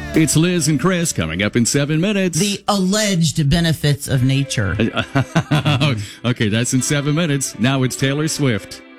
It's Liz and Chris coming up in 7 minutes. The alleged benefits of nature. Okay, that's in 7 minutes. Now it's Taylor Swift.